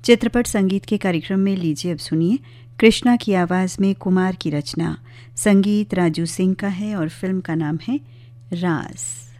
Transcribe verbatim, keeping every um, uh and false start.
चित्रपट संगीत के कार्यक्रम में लीजिए अब सुनिए कृष्णा की आवाज में कुमार की रचना। संगीत राजू सिंह का है और फिल्म का नाम है रास।